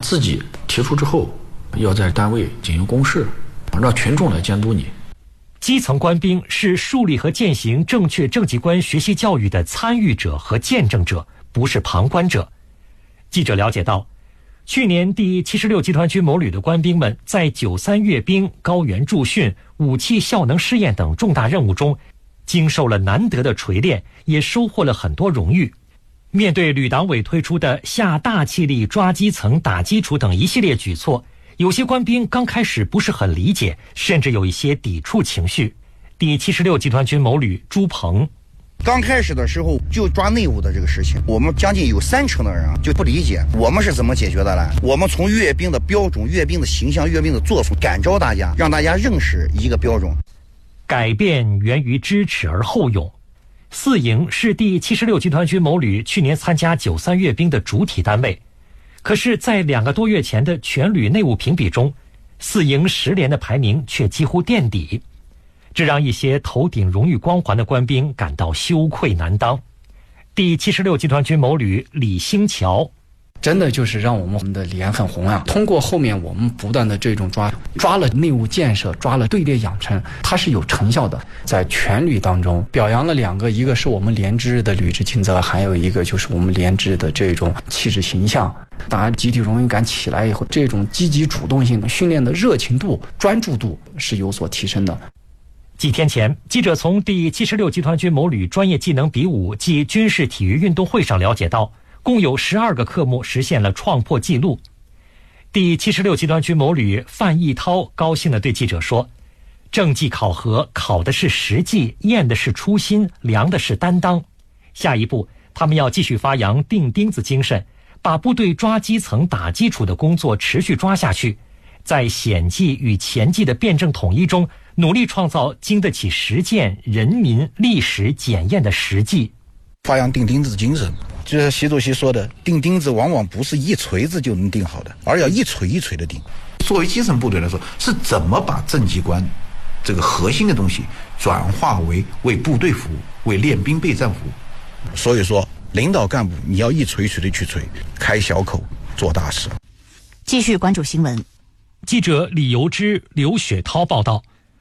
自己提出之后，要在单位进行公示，让群众来监督你。 基层官兵是树立和践行正确政绩观学习教育的参与者和见证者，不是旁观者。记者了解到，去年第76集团军某旅的官兵们在93阅兵、高原驻训、武器效能试验等重大任务中，经受了难得的锤炼，也收获了很多荣誉。面对旅党委推出的下大气力抓基层打基础等一系列举措，有些官兵刚开始不是很理解，甚至有一些抵触情绪。第76集团军某旅朱鹏， 刚开始的时候就抓内务的这个事情，我们将近有30%的人就不理解我们是怎么解决的呢？我们从阅兵的标准、阅兵的形象、阅兵的作风感召大家，让大家认识一个标准。 改变源于知耻而后勇。四营是第76集团军某旅去年参加93阅兵的主体单位，可是在2个多月前的全旅内务评比中，四营10连的排名却几乎垫底，这让一些头顶荣誉光环的官兵感到羞愧难当。第76集团军某旅李兴桥， 真的就是让我们的脸很红啊！通过后面我们不断的这种抓了内务建设，抓了队列养成，它是有成效的。在全旅当中表扬了2个，一个是我们连支的履职尽责，还有一个就是我们连支的这种气质形象。大家集体荣誉感起来以后，这种积极主动性的训练的热情度、专注度是有所提升的。 几天前，记者从第76集团军某旅专业技能比武暨军事体育运动会上了解到，共有12个科目实现了创破纪录。第76集团军某旅范义涛高兴地对记者说，政绩考核考的是实际，验的是初心，量的是担当。下一步，他们要继续发扬钉钉子精神，把部队抓基层打基础的工作持续抓下去，在显技与前技的辩证统一中，努力创造经得起实践、人民、历史检验的实际。 发扬钉钉子精神，就是习主席说的，钉钉子往往不是一锤子就能钉好的，而要一锤一锤的钉。 作为基层部队来说，是怎么把政绩观这个核心的东西转化为部队服务，为练兵备战服务。 所以说领导干部你要一锤一锤的去锤，开小口做大事。 继续关注新闻。 记者李由之、刘雪涛报道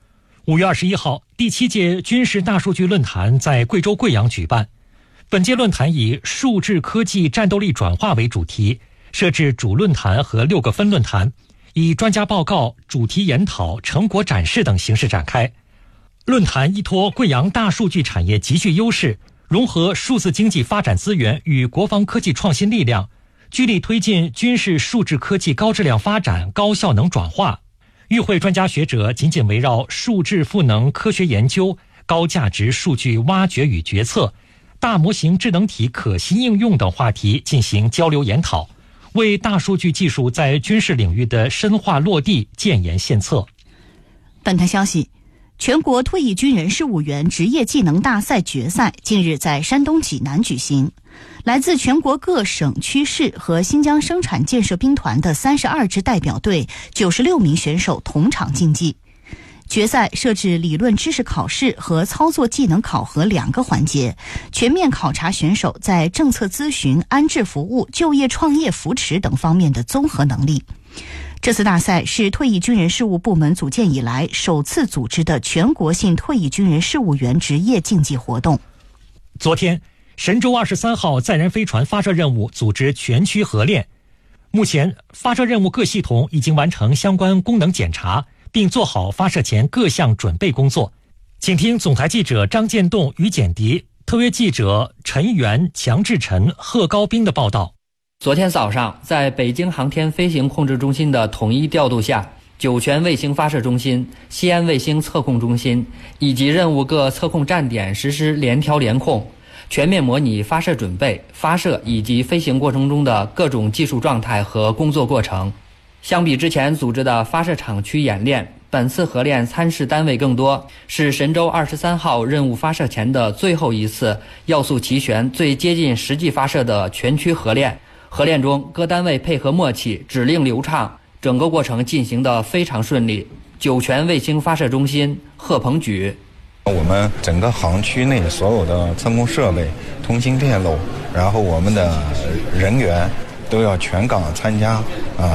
，5月21号，第7届军事大数据论坛在贵州贵阳举办。本届论坛以数字科技战斗力转化为主题，设置主论坛和6个分论坛，以专家报告、主题研讨、成果展示等形式展开。论坛依托贵阳大数据产业极具优势，融合数字经济发展资源与国防科技创新力量，聚力推进军事数字科技高质量发展、高效能转化。与会专家学者紧紧围绕数字赋能科学研究、高价值数据挖掘与决策、大模型智能体可行应用等话题进行交流研讨，为大数据技术在军事领域的深化落地建言献策。 本台消息，全国退役军人事务员职业技能大赛决赛近日在山东济南举行，来自全国各省区市和新疆生产建设兵团的32支代表队96名选手同场竞技。决赛设置理论知识考试和操作技能考核2个环节，全面考察选手在政策咨询、安置服务、就业创业扶持等方面的综合能力。这次大赛是退役军人事务部门组建以来首次组织的全国性退役军人事务员职业竞技活动。 昨天，神舟23号载人飞船发射任务组织全区合练，目前发射任务各系统已经完成相关功能检查，并做好发射前各项准备工作。请听总台记者张建栋、于简迪，特约记者陈元、强志晨、贺高斌的报道。 昨天早上，在北京航天飞行控制中心的统一调度下，酒泉卫星发射中心、西安卫星测控中心以及任务各测控站点实施联调联控，全面模拟发射准备、发射以及飞行过程中的各种技术状态和工作过程。相比之前组织的发射场区演练，本次合练参试单位更多，是神舟23号任务发射前的最后一次要素齐全、最接近实际发射的全区合练。合练中，各单位配合默契，指令流畅，整个过程进行得非常顺利。酒泉卫星发射中心贺鹏举， 我们整个航区内所有的测控设备、通信电路，然后我们的人员都要全岗参加